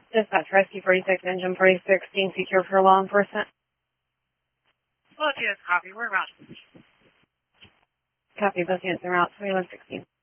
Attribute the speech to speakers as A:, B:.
A: Dispatch Rescue 46, Engine 46, secure for law enforcement.
B: Well, yes, copy. We're about.
A: Copy, both units en route, 2116.